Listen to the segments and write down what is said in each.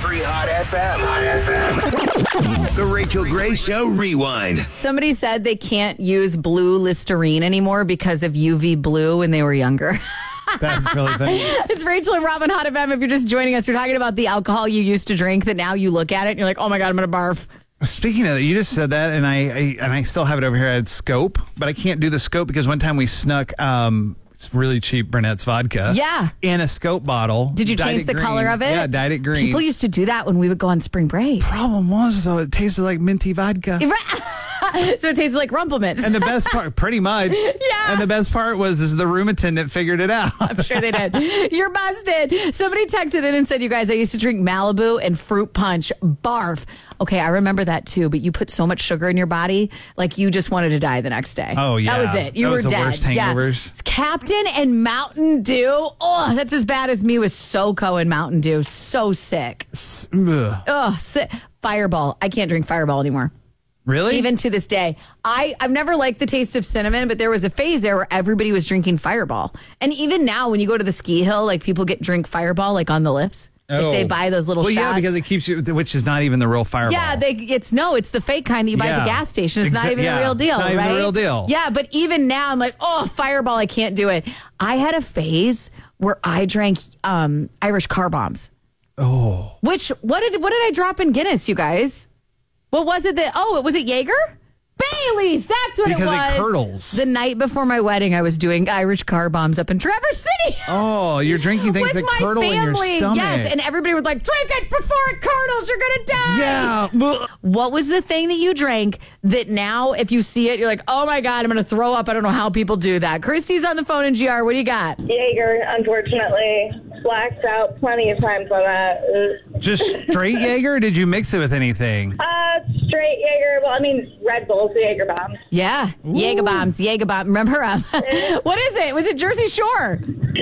105.3 Hot FM. Hot FM. The Rachel Gray Show Rewind. Somebody said they can't use blue Listerine anymore because of UV blue when they were younger. That's really funny. It's Rachel and Robin, Hot FM. If you're just joining us, we're talking about the alcohol you used to drink that now you look at it and you're like, oh my God, I'm going to barf. Speaking of that, you just said that, and I still have it over here. I had Scope, but I can't do the Scope because one time we snuck it's really cheap Burnett's vodka. Yeah. In a Scope bottle. Did you change the color of it? Yeah, dyed it green. People used to do that when we would go on spring break. Problem was, though, it tasted like minty vodka. So it tasted like Rumplemintz. And the best part, pretty much. Yeah. And the best part is the room attendant figured it out. I'm sure they did. You're busted. Somebody texted in and said, you guys, I used to drink Malibu and fruit punch. Barf. Okay, I remember that too, but you put so much sugar in your body, like you just wanted to die the next day. Oh, yeah. That was it. You That were was the dead. worst hangovers. Yeah. It's Captain and Mountain Dew. Oh, that's as bad as me with SoCo and Mountain Dew. So sick. Ugh. Oh, sick. Fireball. I can't drink Fireball anymore. Really? Even to this day. I've never liked the taste of cinnamon, but there was a phase there where everybody was drinking Fireball. And even now, when you go to the ski hill, like people drink Fireball like on the lifts. Oh. Like they buy those little shots. Yeah, because it keeps you, which is not even the real Fireball. Yeah, it's the fake kind that you buy at the gas station. It's not even the real deal, it's not right? even the real deal. Yeah, but even now, I'm like, oh, Fireball, I can't do it. I had a phase where I drank Irish car bombs. Oh. What did I drop in Guinness, you guys? What was it was it Jaeger? Bailey's, that's what because it was. Because it curdles. The night before my wedding, I was doing Irish car bombs up in Traverse City. Oh, you're drinking things that curdle in your stomach. Yes, and everybody was like, drink it before it curdles, you're going to die. Yeah. What was the thing that you drank that now, if you see it, you're like, oh my God, I'm going to throw up. I don't know how people do that. Christy's on the phone in GR. What do you got? Jaeger, unfortunately. Blacked out plenty of times on that. Just straight Jaeger, or did you mix it with anything? Straight Jaeger. Well, I mean, Red Bull's the Jaeger bombs. Yeah, Jaeger bombs. Remember, what is it? Was it Jersey Shore?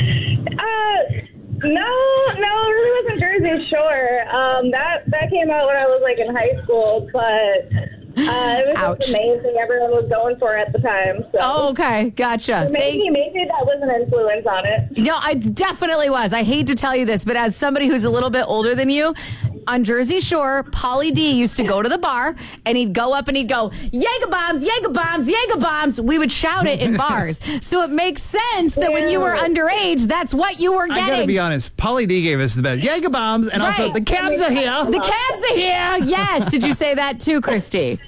No, it really wasn't Jersey Shore. That came out when I was like in high school, but it was just amazing. Everyone was going for it at the time. So. Oh, okay, gotcha. Maybe that was an influence on it. No, it definitely was. I hate to tell you this, but as somebody who's a little bit older than you, on Jersey Shore, Pauly D used to go to the bar and he'd go up and he'd go, Jaeger bombs, Jaeger bombs, Jaeger bombs. We would shout it in bars. So it makes sense that when you were underage, that's what you were getting. I gotta be honest, Pauly D gave us the best Jaeger bombs, and also the cabs are here. The cabs are here. Yes. Did you say that too, Christy?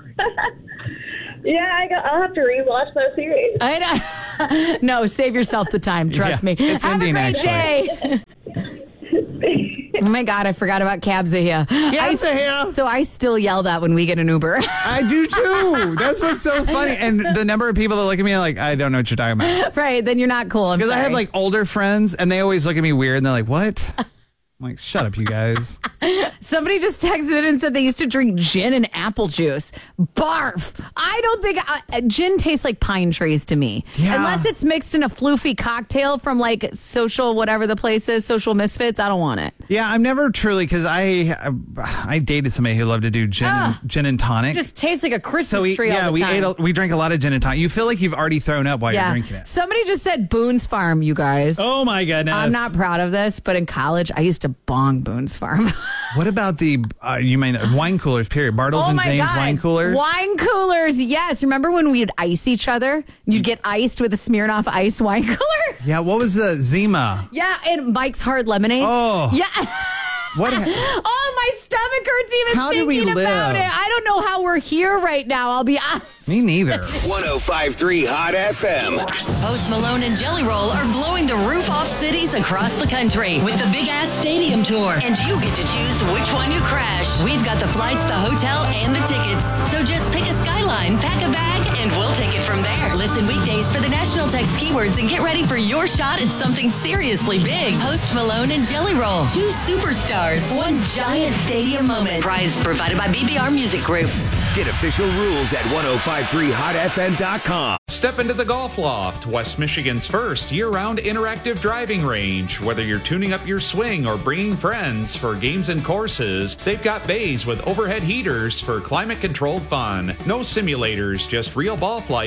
Yeah, I'll have to rewatch that series. I know. No, save yourself the time. Trust me. It's have Indian, a great day. Oh my God, I forgot about cabs are here. Cabs are here. So I still yell that when we get an Uber. I do too. That's what's so funny. And the number of people that look at me like, I don't know what you're talking about. Right, then you're not cool. Because I have like older friends and they always look at me weird and they're like, what? I'm like, shut up, you guys. Somebody just texted in and said they used to drink gin and apple juice. Barf. I don't think gin tastes like pine trees to me. Yeah. Unless it's mixed in a floofy cocktail from like social, whatever the place is, Social Misfits. I don't want it. Yeah, I'm never truly, because I dated somebody who loved to do gin and tonic. It just tastes like a Christmas tree all the time. We drank a lot of gin and tonic. You feel like you've already thrown up while you're drinking it. Somebody just said Boone's Farm, you guys. Oh my goodness. I'm not proud of this, but in college, I used to bong Boone's Farm. What about the, you mean wine coolers, period? Bartles and James wine coolers? Wine coolers, yes. Remember when we'd ice each other? You'd get iced with a Smirnoff Ice wine cooler? Yeah, what was the Zima? Yeah, and Mike's Hard Lemonade. Oh. Yeah. What? Oh, my stomach hurts even thinking about it. I don't know how we're here right now, I'll be honest. Me neither. 105.3 Hot FM. Post Malone and Jelly Roll are blowing the roof off cities across the country with the Big Ass Stadium Tour. And you get to choose which one you crash. We've got the flights, the hotel, and the tickets. So just pick a skyline, pack a bag, and we'll take it from there. Listen weekdays for the national text keywords and get ready for your shot at something seriously big. Post Malone and Jelly Roll. 2 superstars. One giant stadium moment. Prize provided by BBR Music Group. Get official rules at 1053hotfm.com. Step into the Golf Loft, West Michigan's first year-round interactive driving range. Whether you're tuning up your swing or bringing friends for games and courses, they've got bays with overhead heaters for climate-controlled fun. No simulators, just real ball flight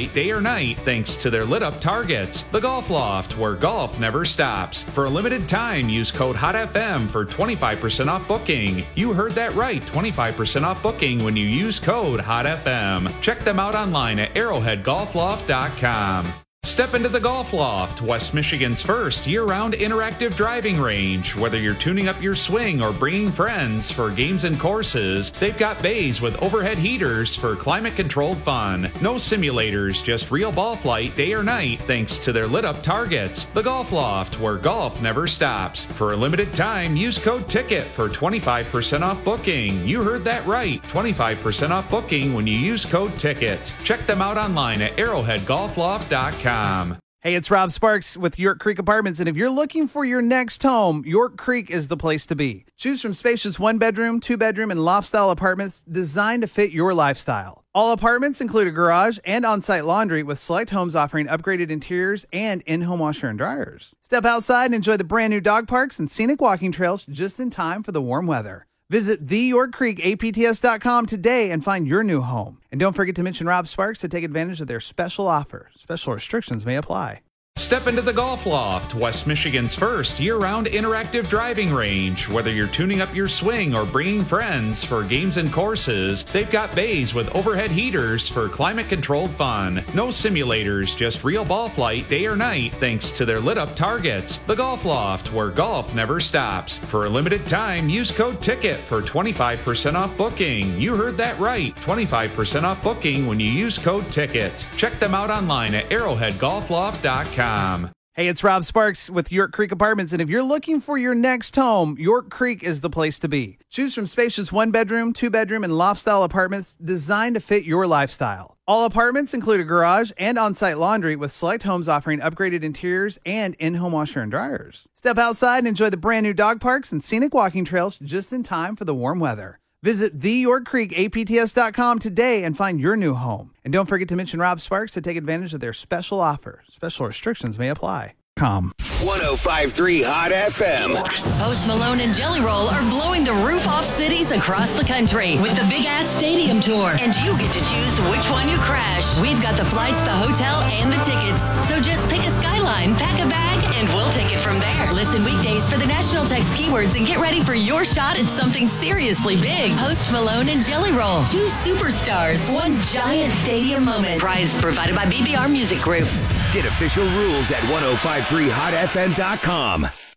light day or night thanks to their lit up targets. The Golf Loft, where golf never stops. For a limited time, use code HOTFM for 25% off booking. You heard that right, 25% off booking when you use code HOTFM. Check them out online at arrowheadgolfloft.com. Step into the Golf Loft, West Michigan's first year-round interactive driving range. Whether you're tuning up your swing or bringing friends for games and courses, they've got bays with overhead heaters for climate-controlled fun. No simulators, just real ball flight day or night thanks to their lit-up targets. The Golf Loft, where golf never stops. For a limited time, use code TICKET for 25% off booking. You heard that right, 25% off booking when you use code TICKET. Check them out online at arrowheadgolfloft.com. Hey, it's Rob Sparks with York Creek Apartments, and if you're looking for your next home, York Creek is the place to be. Choose from spacious 1-bedroom, 2-bedroom, and loft-style apartments designed to fit your lifestyle. All apartments include a garage and on-site laundry, with select homes offering upgraded interiors and in-home washer and dryers. Step outside and enjoy the brand-new dog parks and scenic walking trails just in time for the warm weather. Visit theyorkcreekapts.com today and find your new home. And don't forget to mention Rob Sparks to take advantage of their special offer. Special restrictions may apply. Step into the Golf Loft, West Michigan's first year-round interactive driving range. Whether you're tuning up your swing or bringing friends for games and courses, they've got bays with overhead heaters for climate-controlled fun. No simulators, just real ball flight day or night thanks to their lit-up targets. The Golf Loft, where golf never stops. For a limited time, use code TICKET for 25% off booking. You heard that right, 25% off booking when you use code TICKET. Check them out online at arrowheadgolfloft.com. Hey, it's Rob Sparks with York Creek Apartments, and if you're looking for your next home, York Creek is the place to be. Choose from spacious 1-bedroom, 2-bedroom, and loft-style apartments designed to fit your lifestyle. All apartments include a garage and on-site laundry, with select homes offering upgraded interiors and in-home washer and dryers. Step outside and enjoy the brand-new dog parks and scenic walking trails just in time for the warm weather. Visit theyorkcreekapts.com today and find your new home. And don't forget to mention Rob Sparks to take advantage of their special offer. Special restrictions may apply. 105.3 Hot FM. Post Malone and Jelly Roll are blowing the roof off cities across the country with the Big Ass Stadium Tour. And you get to choose which one you crash. We've got the flights, the hotel, and the tickets. So just pick a skyline, pack a bag, and we'll take it from there. Listen weekdays for the national text keywords and get ready for your shot at something seriously big. Post Malone and Jelly Roll. 2 superstars. 1 giant stadium moment. Prize provided by BBR Music Group. Get official rules at 105.3hotfm.com.